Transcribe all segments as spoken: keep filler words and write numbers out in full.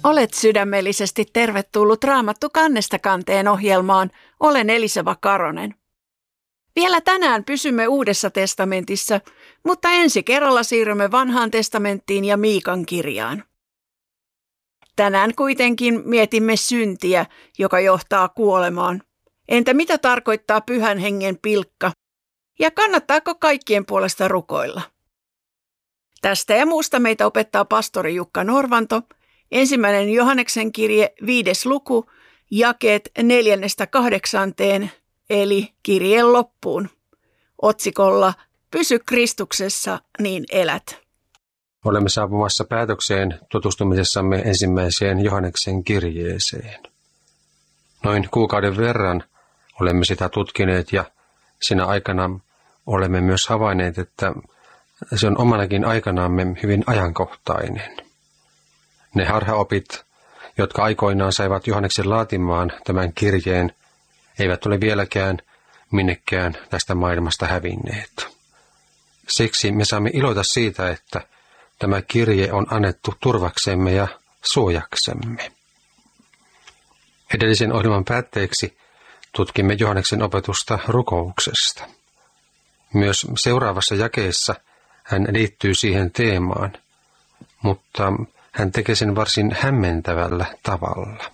Olet sydämellisesti tervetullut Raamattu kannesta kanteen ohjelmaan. Olen Eliseva Karonen. Vielä tänään pysymme Uudessa testamentissa, mutta ensi kerralla siirrymme Vanhaan testamenttiin ja Miikan kirjaan. Tänään kuitenkin mietimme syntiä, joka johtaa kuolemaan. Entä mitä tarkoittaa Pyhän Hengen pilkka? Ja kannattaako kaikkien puolesta rukoilla? Tästä ja muusta meitä opettaa pastori Jukka Norvanto. Ensimmäinen Johanneksen kirje, viides luku, jakeet neljännestä kahdeksanteen, eli kirjeen loppuun. Otsikolla Pysy Kristuksessa, niin elät. Olemme saapumassa päätökseen tutustumisessamme ensimmäiseen Johanneksen kirjeeseen. Noin kuukauden verran olemme sitä tutkineet ja siinä aikana olemme myös havainneet, että se on omanakin aikanaamme hyvin ajankohtainen. Ne harhaopit, jotka aikoinaan saivat Johanneksen laatimaan tämän kirjeen, eivät ole vieläkään minnekään tästä maailmasta hävinneet. Siksi me saamme iloita siitä, että tämä kirje on annettu turvaksemme ja suojaksemme. Edellisen ohjelman päätteeksi tutkimme Johanneksen opetusta rukouksesta. Myös seuraavassa jakeessa hän liittyy siihen teemaan, mutta hän tekee sen varsin hämmentävällä tavalla.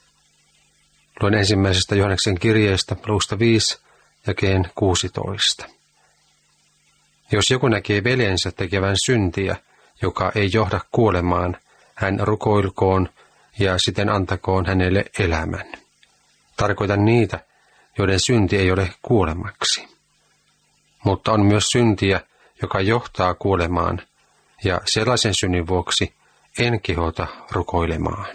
Luen ensimmäisestä Johanneksen kirjeestä luvusta viisi jakeen kuusitoista. Jos joku näkee veljensä tekevän syntiä, joka ei johda kuolemaan, hän rukoilkoon ja siten antakoon hänelle elämän. Tarkoitan niitä, joiden synti ei ole kuolemaksi. Mutta on myös syntiä, joka johtaa kuolemaan, ja sellaisen synnin vuoksi en kehota rukoilemaan.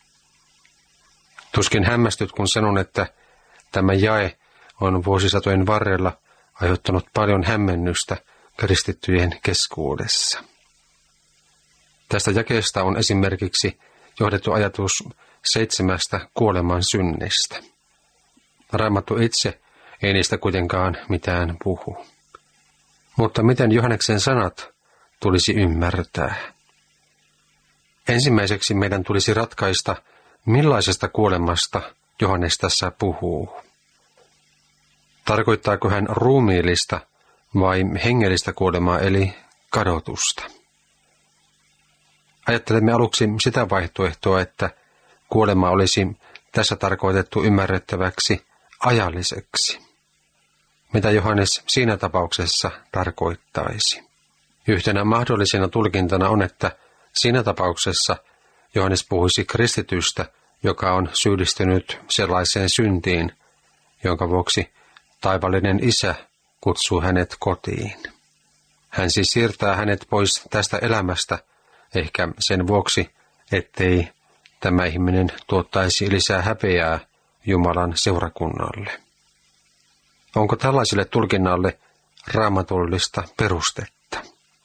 Tuskin hämmästyt, kun sanon, että tämä jae on vuosisatojen varrella aiheuttanut paljon hämmennystä kristittyjen keskuudessa. Tästä jakeesta on esimerkiksi johdettu ajatus seitsemästä kuoleman synnistä. Raamattu itse ei niistä kuitenkaan mitään puhu. Mutta miten Johanneksen sanat tulisi ymmärtää? Ensimmäiseksi meidän tulisi ratkaista, millaisesta kuolemasta Johannes tässä puhuu. Tarkoittaako hän ruumiillista vai hengellistä kuolemaa eli kadotusta? Ajattelemme aluksi sitä vaihtoehtoa, että kuolema olisi tässä tarkoitettu ymmärrettäväksi ajalliseksi. Mitä Johannes siinä tapauksessa tarkoittaisi? Yhtenä mahdollisena tulkintana on, että siinä tapauksessa Johannes puhuisi kristitystä, joka on syyllistynyt sellaiseen syntiin, jonka vuoksi taivallinen Isä kutsuu hänet kotiin. Hän siis siirtää hänet pois tästä elämästä, ehkä sen vuoksi, ettei tämä ihminen tuottaisi lisää häpeää Jumalan seurakunnalle. Onko tällaiselle tulkinnalle raamatullista perustetta?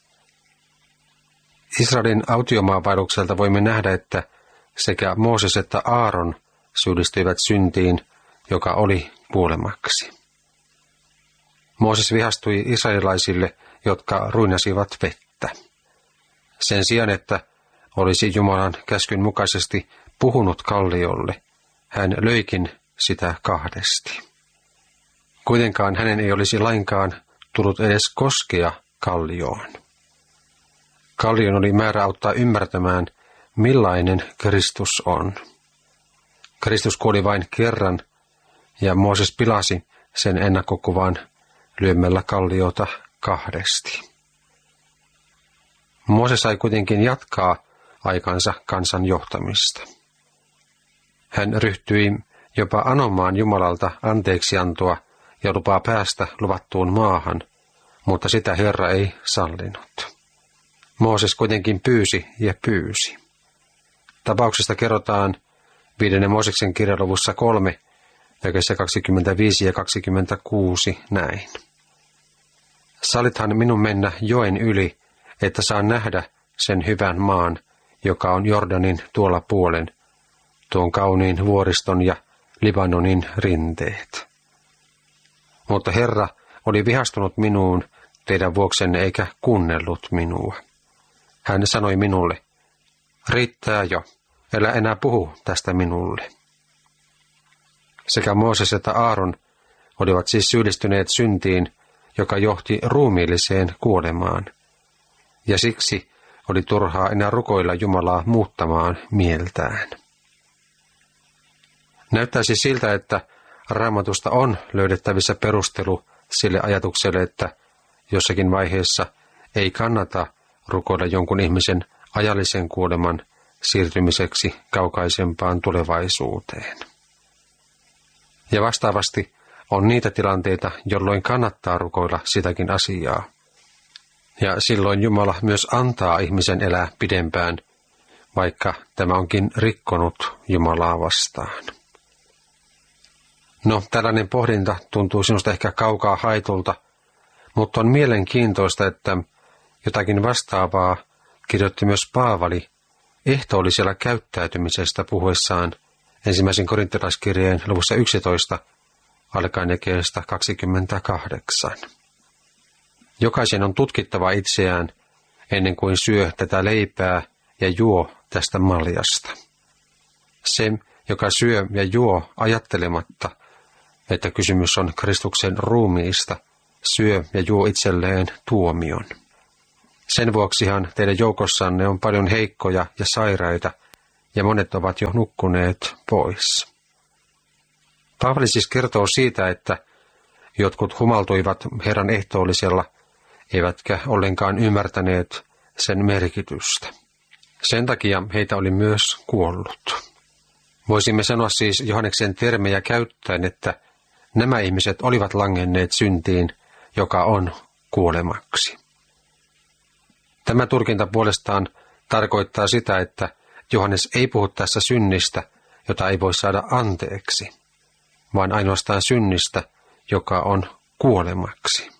Israelin autiomaavaellukselta voimme nähdä, että sekä Mooses että Aaron syyllistyivät syntiin, joka oli kuolemaksi. Mooses vihastui israelilaisille, jotka ruinasivat vettä. Sen sijaan, että olisi Jumalan käskyn mukaisesti puhunut kalliolle, hän löikin sitä kahdesti. Kuitenkaan hänen ei olisi lainkaan tullut edes koskea kallioon. Kallion oli määrä auttaa ymmärtämään, millainen Kristus on. Kristus kuoli vain kerran, ja Mooses pilasi sen ennakkokuvan lyömällä kalliota kahdesti. Mooses sai kuitenkin jatkaa aikansa kansan johtamista. Hän ryhtyi jopa anomaan Jumalalta anteeksiantoa ja lupaa päästä luvattuun maahan, mutta sitä Herra ei sallinut. Mooses kuitenkin pyysi ja pyysi. Tapauksesta kerrotaan viidennen Mooseksen kirjan luvussa kolme, jakeissa kaksikymmentäviisi ja kaksikymmentäkuusi näin. Salithan minun mennä joen yli, että saan nähdä sen hyvän maan, joka on Jordanin tuolla puolen, tuon kauniin vuoriston ja Libanonin rinteet. Mutta Herra oli vihastunut minuun teidän vuoksenne eikä kuunnellut minua. Hän sanoi minulle, riittää jo, älä enää puhu tästä minulle. Sekä Mooses että Aaron olivat siis syyllistyneet syntiin, joka johti ruumiilliseen kuolemaan, ja siksi oli turhaa enää rukoilla Jumalaa muuttamaan mieltään. Näyttäisi siltä, että Raamatusta on löydettävissä perustelu sille ajatukselle, että jossakin vaiheessa ei kannata rukoilla jonkun ihmisen ajallisen kuoleman siirtymiseksi kaukaisempaan tulevaisuuteen. Ja vastaavasti on niitä tilanteita, jolloin kannattaa rukoilla sitäkin asiaa. Ja silloin Jumala myös antaa ihmisen elää pidempään, vaikka tämä onkin rikkonut Jumalaa vastaan. No, tällainen pohdinta tuntuu sinusta ehkä kaukaa haitulta, mutta on mielenkiintoista, että jotakin vastaavaa kirjoitti myös Paavali ehtoollisella käyttäytymisestä puhuessaan ensimmäisen korintolaiskirjeen luvussa yksitoista alkaen jakeesta kaksikymmentäkahdeksan. Jokaisen on tutkittava itseään ennen kuin syö tätä leipää ja juo tästä maljasta. Se, joka syö ja juo ajattelematta, että kysymys on Kristuksen ruumiista, syö ja juo itselleen tuomion. Sen vuoksihan teidän joukossanne on paljon heikkoja ja sairaita, ja monet ovat jo nukkuneet pois. Paavali siis kertoo siitä, että jotkut humaltuivat Herran ehtoollisella, eivätkä ollenkaan ymmärtäneet sen merkitystä. Sen takia heitä oli myös kuollut. Voisimme sanoa siis Johanneksen termejä käyttäen, että nämä ihmiset olivat langenneet syntiin, joka on kuolemaksi. Tämä tulkinta puolestaan tarkoittaa sitä, että Johannes ei puhu tässä synnistä, jota ei voi saada anteeksi, vaan ainoastaan synnistä, joka on kuolemaksi.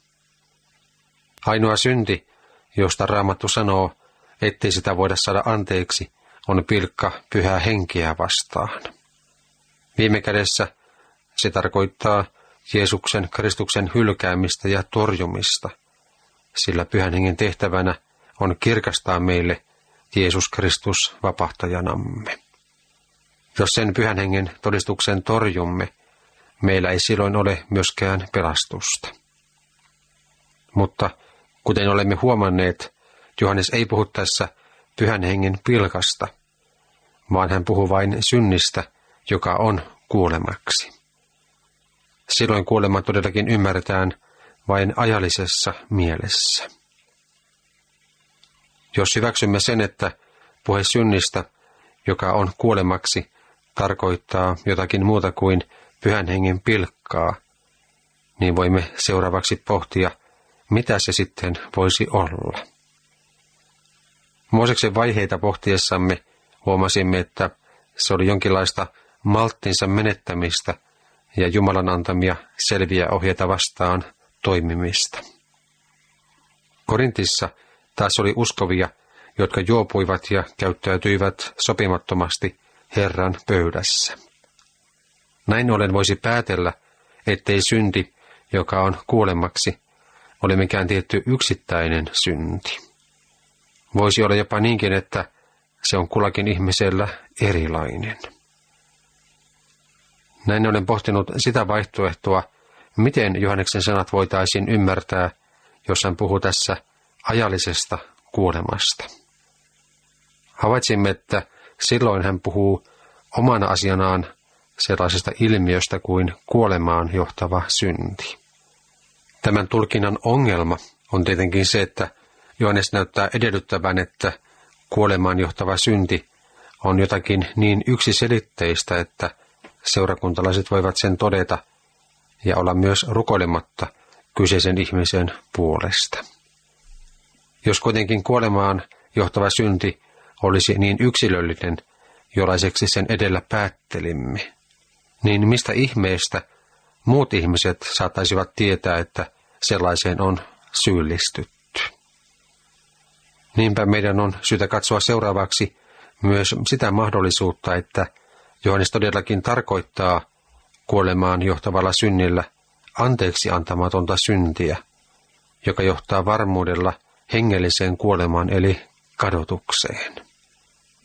Ainoa synti, josta Raamattu sanoo, ettei sitä voida saada anteeksi, on pilkka pyhää henkeä vastaan. Viime kädessä se tarkoittaa Jeesuksen Kristuksen hylkäämistä ja torjumista, sillä pyhän hengen tehtävänä on kirkastaa meille Jeesus Kristus vapahtajanamme. Jos sen pyhän hengen todistuksen torjumme, meillä ei silloin ole myöskään pelastusta. Mutta kuten olemme huomanneet, Johannes ei puhu tässä pyhän hengen pilkasta, vaan hän puhuu vain synnistä, joka on kuolemaksi. Silloin kuolema todellakin ymmärretään vain ajallisessa mielessä. Jos hyväksymme sen, että puhe synnistä, joka on kuolemaksi, tarkoittaa jotakin muuta kuin pyhän hengen pilkkaa, niin voimme seuraavaksi pohtia, mitä se sitten voisi olla. Mooseksen vaiheita pohtiessamme huomasimme, että se oli jonkinlaista malttinsa menettämistä ja Jumalan antamia selviä ohjeita vastaan toimimista. Korintissa taas oli uskovia, jotka juopuivat ja käyttäytyivät sopimattomasti Herran pöydässä. Näin ollen voisi päätellä, ettei synti, joka on kuolemaksi, ole mikään tietty yksittäinen synti. Voisi olla jopa niinkin, että se on kullakin ihmisellä erilainen. Näin olen pohtinut sitä vaihtoehtoa, miten Johanneksen sanat voitaisiin ymmärtää, jos hän puhuu tässä ajallisesta kuolemasta. Havaitsimme, että silloin hän puhuu omana asianaan sellaisesta ilmiöstä kuin kuolemaan johtava synti. Tämän tulkinnan ongelma on tietenkin se, että Johannes näyttää edellyttävän, että kuolemaan johtava synti on jotakin niin yksiselitteistä, että seurakuntalaiset voivat sen todeta ja olla myös rukoilematta kyseisen ihmisen puolesta. Jos kuitenkin kuolemaan johtava synti olisi niin yksilöllinen, jollaiseksi sen edellä päättelimme, niin mistä ihmeestä muut ihmiset saattaisivat tietää, että sellaiseen on syyllistytty. Niinpä meidän on syytä katsoa seuraavaksi myös sitä mahdollisuutta, että Johannes todellakin tarkoittaa kuolemaan johtavalla synnillä anteeksi antamatonta syntiä, joka johtaa varmuudella hengelliseen kuolemaan eli kadotukseen.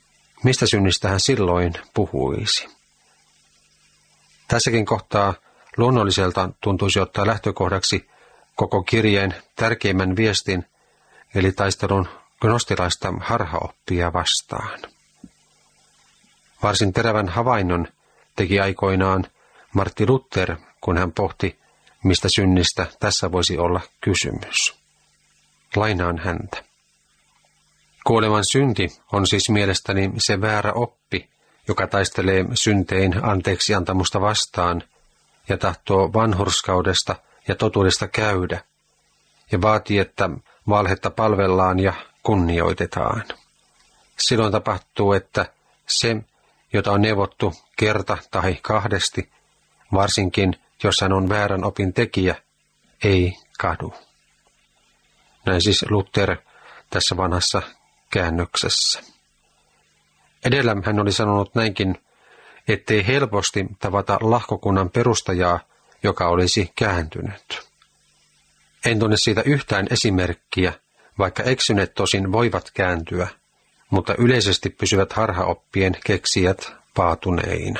mistä synnistä hän silloin puhuisi? Tässäkin kohtaa luonnolliselta tuntuisi ottaa lähtökohdaksi koko kirjeen tärkeimmän viestin, eli taistelun gnostilaista harhaoppia vastaan. Varsin terävän havainnon teki aikoinaan Martti Luther, kun hän pohti, mistä synnistä tässä voisi olla kysymys. Lainaan häntä. Kuoleman synti on siis mielestäni se väärä oppi, joka taistelee syntein anteeksiantamusta vastaan ja tahtoo vanhurskaudesta ja totuudesta käydä ja vaatii, että valhetta palvellaan ja kunnioitetaan. Silloin tapahtuu, että se, jota on neuvottu kerta tai kahdesti, varsinkin jos hän on väärän opin tekijä, ei kadu. Näin siis Luther tässä vanhassa käännöksessä. Edellä hän oli sanonut näinkin, ettei helposti tavata lahkokunnan perustajaa, joka olisi kääntynyt. En tunne siitä yhtään esimerkkiä, vaikka eksyneet tosin voivat kääntyä, mutta yleisesti pysyvät harhaoppien keksijät paatuneina.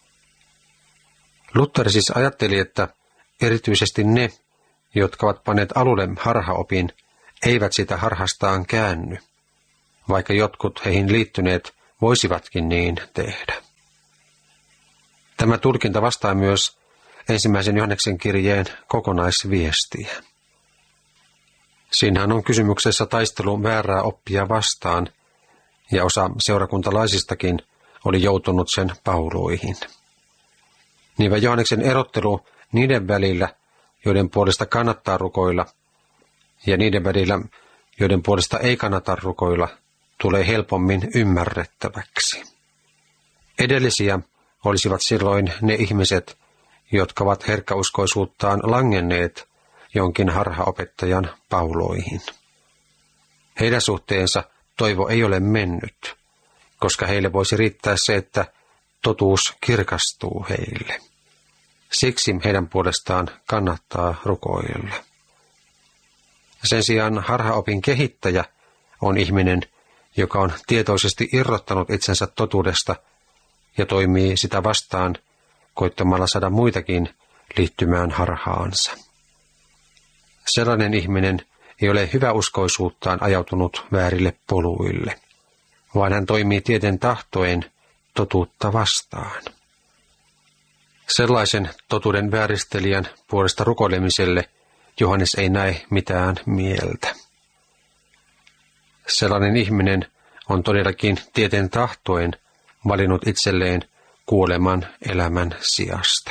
Luther siis ajatteli, että erityisesti ne, jotka ovat panneet alulle harhaopin, eivät sitä harhastaan käänny, vaikka jotkut heihin liittyneet voisivatkin niin tehdä. Tämä tulkinta vastaa myös ensimmäisen Johanneksen kirjeen kokonaisviestiä. Siinähän on kysymyksessä taistelu väärää oppia vastaan, ja osa seurakuntalaisistakin oli joutunut sen pauloihin. Niinpä Johanneksen erottelu niiden välillä, joiden puolesta kannattaa rukoilla, ja niiden välillä, joiden puolesta ei kannata rukoilla, tulee helpommin ymmärrettäväksi. Edellisiä olisivat silloin ne ihmiset, jotka ovat herkkäuskoisuuttaan langenneet jonkin harhaopettajan pauloihin. Heidän suhteensa toivo ei ole mennyt, koska heille voisi riittää se, että totuus kirkastuu heille. Siksi heidän puolestaan kannattaa rukoilla. Sen sijaan harhaopin kehittäjä on ihminen, joka on tietoisesti irrottanut itsensä totuudesta ja toimii sitä vastaan, koittamalla saada muitakin liittymään harhaansa. Sellainen ihminen ei ole hyväuskoisuuttaan ajautunut väärille poluille, vaan hän toimii tieten tahtoen totuutta vastaan. Sellaisen totuuden vääristelijän puolesta rukoilemiselle Johannes ei näe mitään mieltä. Sellainen ihminen on todellakin tieten tahtoen valinnut itselleen kuoleman elämän sijasta.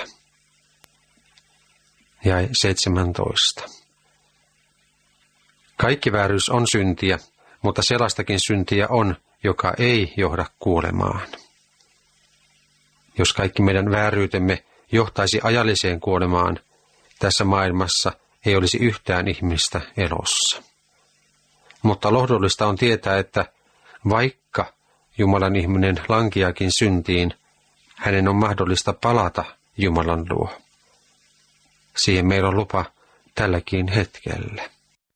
Jae seitsemäntoista. Kaikki vääryys on syntiä, mutta sellaistakin syntiä on, joka ei johda kuolemaan. Jos kaikki meidän vääryytemme johtaisi ajalliseen kuolemaan, tässä maailmassa ei olisi yhtään ihmistä elossa. Mutta lohdullista on tietää, että vaikka Jumalan ihminen lankeakin syntiin, hänen on mahdollista palata Jumalan luo. Siihen meillä on lupa tälläkin hetkellä.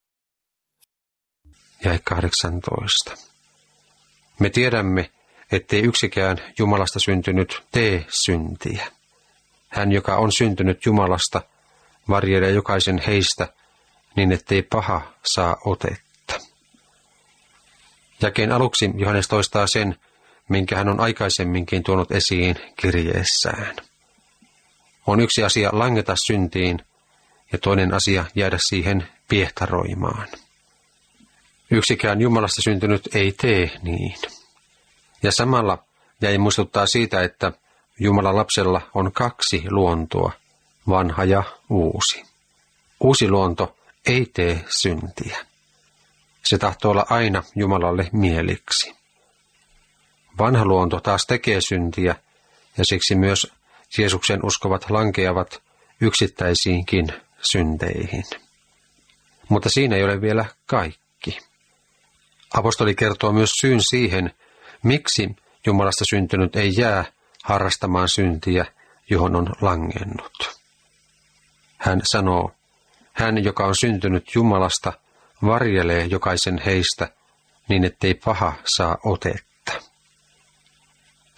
Jae kahdeksantoista. Me tiedämme, ettei yksikään Jumalasta syntynyt tee syntiä. Hän, joka on syntynyt Jumalasta, varjelee jokaisen heistä, niin ettei paha saa otetta. Jakeen aluksi Johannes toistaa sen, minkä hän on aikaisemminkin tuonut esiin kirjeessään. On yksi asia langeta syntiin ja toinen asia jäädä siihen piehtaroimaan. Yksikään Jumalasta syntynyt ei tee niin. Ja samalla jäi muistuttaa siitä, että Jumalan lapsella on kaksi luontoa, vanha ja uusi. Uusi luonto ei tee syntiä. Se tahtoo olla aina Jumalalle mieliksi. Vanha luonto taas tekee syntiä, ja siksi myös Jeesuksen uskovat lankeavat yksittäisiinkin synteihin. Mutta siinä ei ole vielä kaikki. Apostoli kertoo myös syyn siihen, miksi Jumalasta syntynyt ei jää harrastamaan syntiä, johon on langennut. Hän sanoo, hän, joka on syntynyt Jumalasta, varjelee jokaisen heistä, niin ettei paha saa otetta.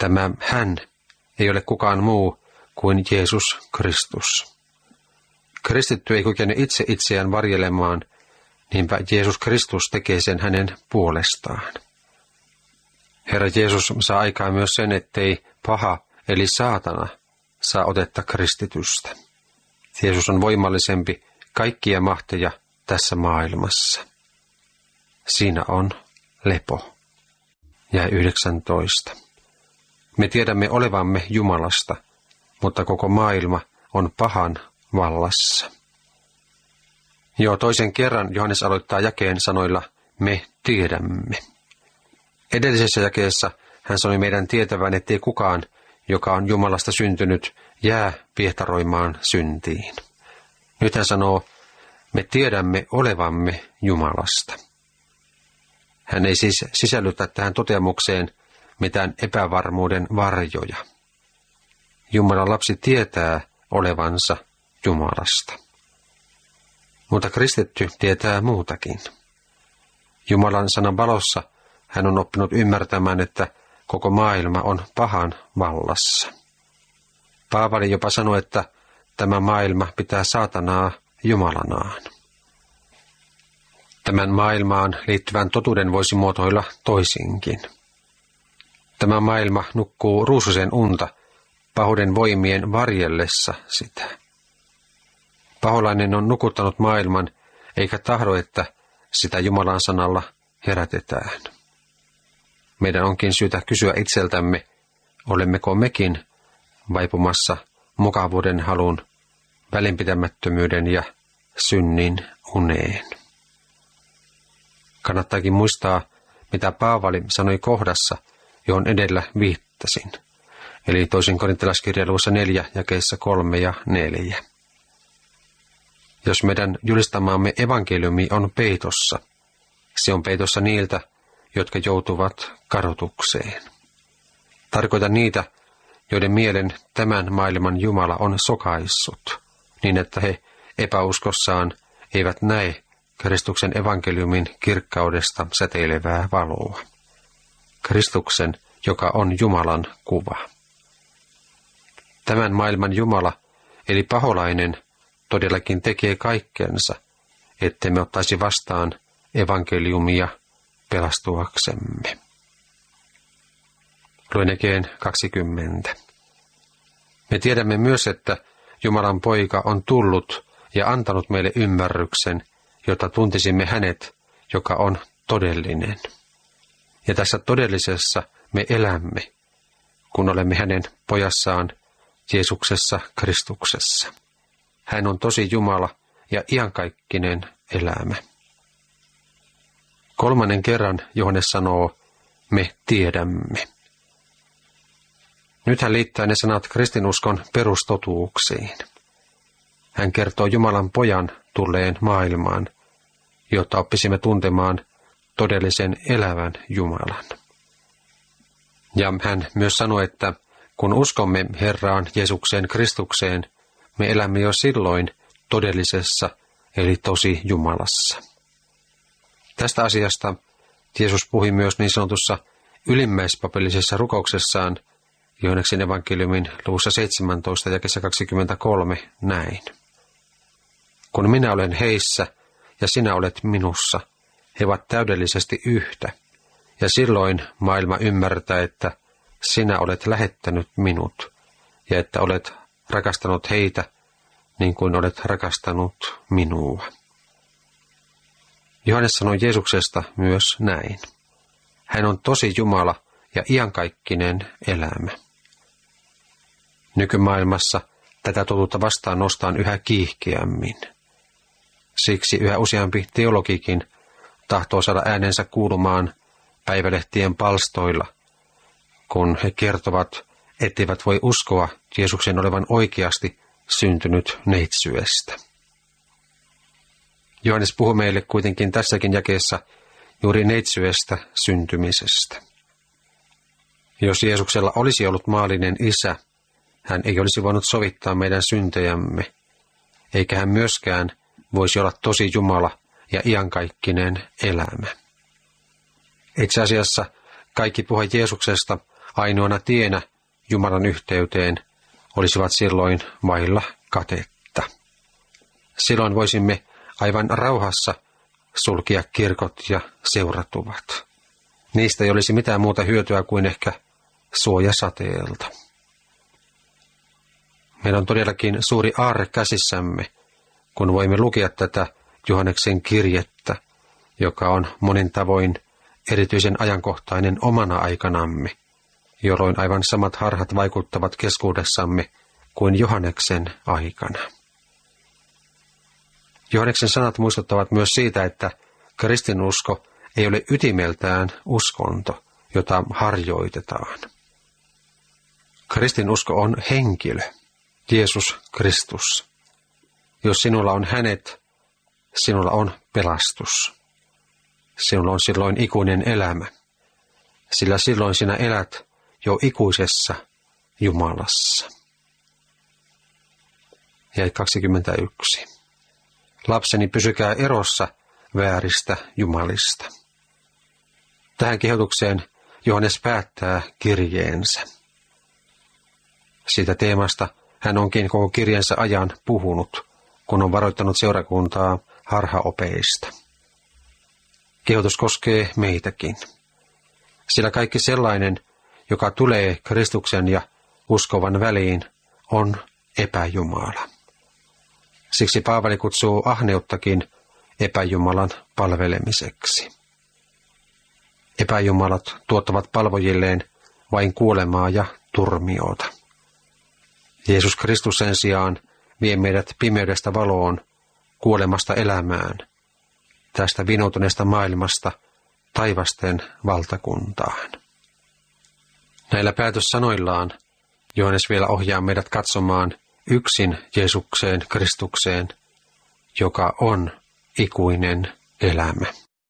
Tämä hän ei ole kukaan muu kuin Jeesus Kristus. Kristitty ei kykene itse itseään varjelemaan, niinpä Jeesus Kristus tekee sen hänen puolestaan. Herra Jeesus saa aikaan myös sen, ettei paha eli saatana saa otetta kristitystä. Jeesus on voimallisempi kaikkia mahteja tässä maailmassa. Siinä on lepo. Ja yhdeksäntoista. Me tiedämme olevamme Jumalasta, mutta koko maailma on pahan vallassa. Jo toisen kerran Johannes aloittaa jakeen sanoilla, me tiedämme. Edellisessä jakeessa hän sanoi meidän tietävän, ettei kukaan, joka on Jumalasta syntynyt, jää piehtaroimaan syntiin. Nyt hän sanoo, me tiedämme olevamme Jumalasta. Hän ei siis sisällytä tähän toteamukseen mitään epävarmuuden varjoja. Jumalan lapsi tietää olevansa Jumalasta. Mutta kristitty tietää muutakin. Jumalan sanan valossa hän on oppinut ymmärtämään, että koko maailma on pahan vallassa. Paavali jopa sanoi, että tämä maailma pitää saatanaa jumalanaan. Tämän maailmaan liittyvän totuuden voisi muotoilla toisinkin. Tämä maailma nukkuu ruususen unta pahuuden voimien varjellessa sitä. Paholainen on nukuttanut maailman, eikä tahdo, että sitä Jumalan sanalla herätetään. Meidän onkin syytä kysyä itseltämme, olemmeko mekin vaipumassa mukavuuden halun, välinpitämättömyyden ja synnin uneen. Kannattaakin muistaa, mitä Paavali sanoi kohdassa, johon edellä viittasin, eli toisen korinttilaiskirjan luvussa neljä jakeissa kolme ja neljä. Jos meidän julistamaamme evankeliumi on peitossa, se on peitossa niiltä, jotka joutuvat kadotukseen. Tarkoitan niitä, joiden mielen tämän maailman Jumala on sokaissut, niin että he epäuskossaan eivät näe Kristuksen evankeliumin kirkkaudesta säteilevää valoa. Kristuksen, joka on Jumalan kuva. Tämän maailman Jumala, eli paholainen, todellakin tekee kaikkensa, ettemme ottaisi vastaan evankeliumia pelastuaksemme. Luen jakeen kaksikymmentä. Me tiedämme myös, että Jumalan poika on tullut ja antanut meille ymmärryksen, jotta tuntisimme hänet, joka on todellinen. Ja tässä todellisessa me elämme, kun olemme hänen pojassaan Jeesuksessa Kristuksessa. Hän on tosi Jumala ja iankaikkinen elämä. Kolmannen kerran Johannes sanoo, me tiedämme. Nyt hän liittää ne sanat kristinuskon perustotuuksiin. Hän kertoo Jumalan pojan tulleen maailmaan, jotta oppisimme tuntemaan todellisen elävän Jumalan. Ja hän myös sanoi, että kun uskomme Herraan Jeesukseen Kristukseen, me elämme jo silloin todellisessa eli tosi Jumalassa. Tästä asiasta Jeesus puhui myös niin sanotussa ylimmäispapillisessa rukouksessaan Johanneksen evankeliumin luvussa seitsemäntoista jakeessa kaksikymmentäkolme näin. Kun minä olen heissä ja sinä olet minussa, he ovat täydellisesti yhtä, ja silloin maailma ymmärtää, että sinä olet lähettänyt minut, ja että olet rakastanut heitä niin kuin olet rakastanut minua. Johannes sanoi Jeesuksesta myös näin. Hän on tosi Jumala ja iankaikkinen elämä. Nykymaailmassa tätä totuutta vastaan nostaan yhä kiihkeämmin. Siksi yhä useampi teologikin tahtoo saada äänensä kuulumaan päivälehtien palstoilla, kun he kertovat, etteivät voi uskoa Jeesuksen olevan oikeasti syntynyt neitsyöstä. Johannes puhuu meille kuitenkin tässäkin jakeessa juuri neitsyöstä syntymisestä. Jos Jeesuksella olisi ollut maallinen isä, hän ei olisi voinut sovittaa meidän syntejämme, eikä hän myöskään voisi olla tosi Jumala ja iankaikkinen elämä. Itse asiassa kaikki puhe Jeesuksesta ainoana tienä Jumalan yhteyteen, olisivat silloin vailla katetta. Silloin voisimme aivan rauhassa sulkea kirkot ja seuratuvat. Niistä ei olisi mitään muuta hyötyä kuin ehkä suoja sateelta. Meillä on todellakin suuri aarre käsissämme, kun voimme lukea tätä Johanneksen kirjettä, joka on monin tavoin erityisen ajankohtainen omana aikanamme, jolloin aivan samat harhat vaikuttavat keskuudessamme kuin Johanneksen aikana. Johanneksen sanat muistuttavat myös siitä, että kristinusko ei ole ytimeltään uskonto, jota harjoitetaan. Kristinusko on henkilö, Jeesus Kristus. Jos sinulla on hänet, sinulla on pelastus. Sinulla on silloin ikuinen elämä, sillä silloin sinä elät jo ikuisessa Jumalassa. Jäi kaksikymmentäyksi. Lapseni, pysykää erossa vääristä jumalista. Tähän kehotukseen Johannes päättää kirjeensä. Siitä teemasta hän onkin koko kirjensä ajan puhunut, kun on varoittanut seurakuntaa harhaopeista. Kehotus koskee meitäkin, sillä kaikki sellainen, joka tulee Kristuksen ja uskovan väliin, on epäjumala. Siksi Paavali kutsuu ahneuttakin epäjumalan palvelemiseksi. Epäjumalat tuottavat palvojilleen vain kuolemaa ja turmiota. Jeesus Kristus sen sijaan vie meidät pimeydestä valoon, kuolemasta elämään, tästä vinoutuneesta maailmasta taivasten valtakuntaan. Näillä päätössanoillaan Johannes vielä ohjaa meidät katsomaan yksin Jeesukseen Kristukseen, joka on ikuinen elämä.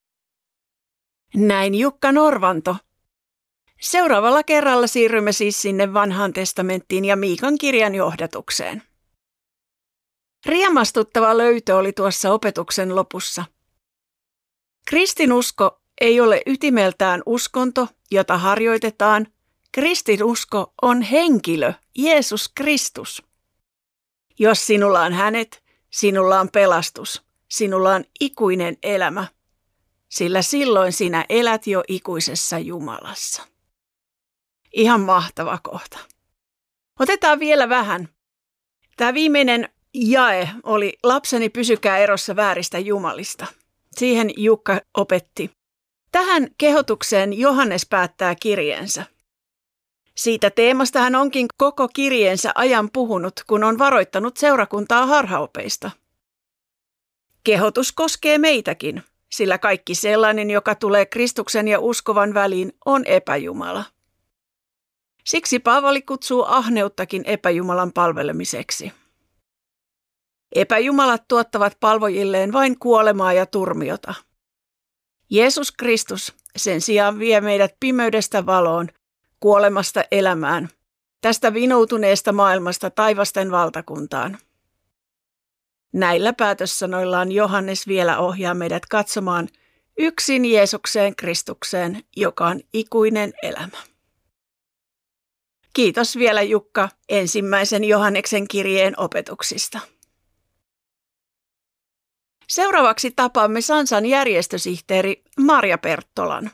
Näin Jukka Norvanto. Seuraavalla kerralla siirrymme siis sinne Vanhaan testamenttiin ja Miikan kirjan johdatukseen. Riemastuttava löytö oli tuossa opetuksen lopussa. Kristinusko ei ole ytimeltään uskonto, jota harjoitetaan. Kristinusko on henkilö, Jeesus Kristus. Jos sinulla on hänet, sinulla on pelastus, sinulla on ikuinen elämä, sillä silloin sinä elät jo ikuisessa Jumalassa. Ihan mahtava kohta. Otetaan vielä vähän. Tämä viimeinen jae oli lapseni, pysykää erossa vääristä jumalista. Siihen Jukka opetti. Tähän kehotukseen Johannes päättää kirjeensä. Siitä teemasta hän onkin koko kirjeensä ajan puhunut, kun on varoittanut seurakuntaa harhaopeista. Kehotus koskee meitäkin, sillä kaikki sellainen, joka tulee Kristuksen ja uskovan väliin, on epäjumala. Siksi Paavali kutsuu ahneuttakin epäjumalan palvelemiseksi. Epäjumalat tuottavat palvojilleen vain kuolemaa ja turmiota. Jeesus Kristus sen sijaan vie meidät pimeydestä valoon, kuolemasta elämään, tästä vinoutuneesta maailmasta taivasten valtakuntaan. Näillä päätössanoillaan Johannes vielä ohjaa meidät katsomaan yksin Jeesukseen Kristukseen, joka on ikuinen elämä. Kiitos vielä Jukka ensimmäisen Johanneksen kirjeen opetuksista. Seuraavaksi tapaamme Sansan järjestösihteeri Marja Perttolan.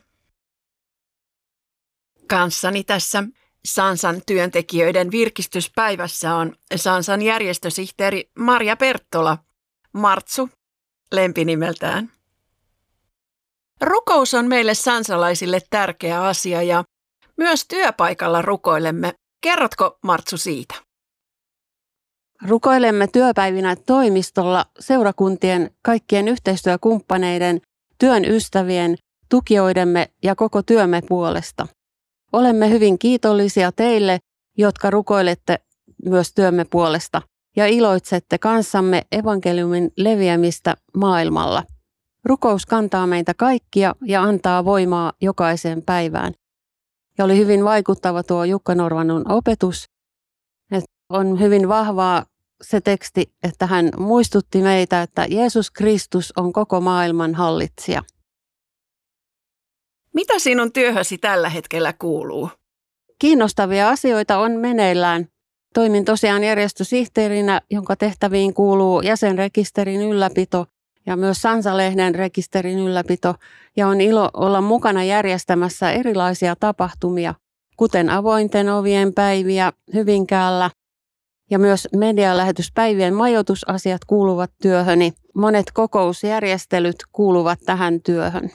Kanssani tässä Sansan työntekijöiden virkistyspäivässä on Sansan järjestösihteeri Marja Perttola, Martsu lempinimeltään. Rukous on meille sansalaisille tärkeä asia ja myös työpaikalla rukoilemme. Kerrotko, Martsu, siitä? Rukoilemme työpäivinä toimistolla seurakuntien, kaikkien yhteistyökumppaneiden, työn ystävien, tukijoidemme ja koko työmme puolesta. Olemme hyvin kiitollisia teille, jotka rukoilette myös työmme puolesta ja iloitsette kanssamme evankeliumin leviämistä maailmalla. Rukous kantaa meitä kaikkia ja antaa voimaa jokaiseen päivään. Ja oli hyvin vaikuttava tuo Jukka Norvannon opetus. Että on hyvin vahvaa se teksti, että hän muistutti meitä, että Jeesus Kristus on koko maailman hallitsija. Mitä sinun työhösi tällä hetkellä kuuluu? kiinnostavia asioita on meneillään. Toimin tosiaan järjestösihteerinä, jonka tehtäviin kuuluu jäsenrekisterin ylläpito ja myös Sansa-lehden rekisterin ylläpito. Ja on ilo olla mukana järjestämässä erilaisia tapahtumia, kuten avointen ovien päiviä Hyvinkäällä. Ja myös medialähetyspäivien majoitusasiat kuuluvat työhöni. Monet kokousjärjestelyt kuuluvat tähän työhön.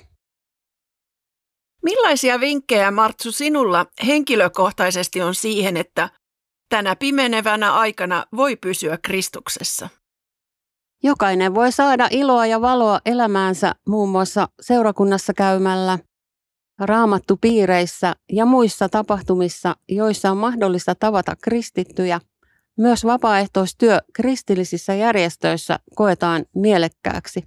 Millaisia vinkkejä, Martsu, sinulla henkilökohtaisesti on siihen, että tänä pimenevänä aikana voi pysyä Kristuksessa? Jokainen voi saada iloa ja valoa elämäänsä muun muassa seurakunnassa käymällä, raamattupiireissä ja muissa tapahtumissa, joissa on mahdollista tavata kristittyjä. Myös vapaaehtoistyö kristillisissä järjestöissä koetaan mielekkääksi.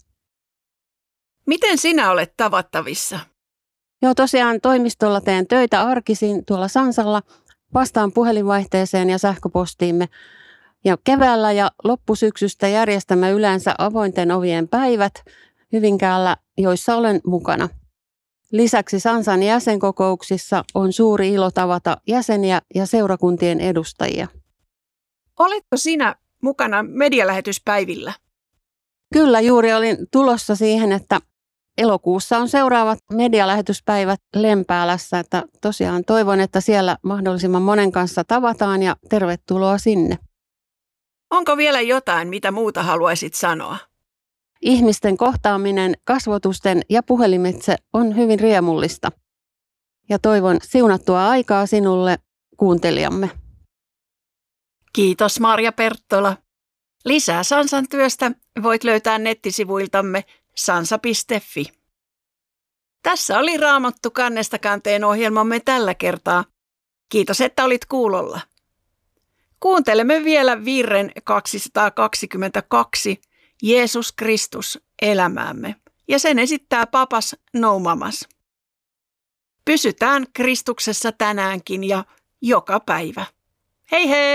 Miten sinä olet tavattavissa? Joo, tosiaan toimistolla teen töitä arkisin tuolla Sansalla. Vastaan puhelinvaihteeseen ja sähköpostiimme. Ja keväällä ja loppusyksystä järjestämme yleensä avointen ovien päivät Hyvinkäällä, joissa olen mukana. Lisäksi Sansan jäsenkokouksissa on suuri ilo tavata jäseniä ja seurakuntien edustajia. Oletko sinä mukana medialähetyspäivillä? Kyllä, juuri olin tulossa siihen, että elokuussa on seuraavat medialähetyspäivät Lempäälässä, että tosiaan toivon, että siellä mahdollisimman monen kanssa tavataan ja tervetuloa sinne. Onko vielä jotain, mitä muuta haluaisit sanoa? Ihmisten kohtaaminen kasvotusten ja puhelimitse on hyvin riemullista. Ja toivon siunattua aikaa sinulle, kuuntelijamme. Kiitos Marja Perttola. Lisää Sansan työstä voit löytää nettisivuiltamme sansa piste fi. Tässä oli Raamattu kannesta kanteen ohjelmamme tällä kertaa. Kiitos, että olit kuulolla. Kuuntelemme vielä virren kaksisataakaksikymmentäkaksi, Jeesus Kristus, elämäämme, ja sen esittää papas Noumamas. Pysytään Kristuksessa tänäänkin ja joka päivä. Hei hei!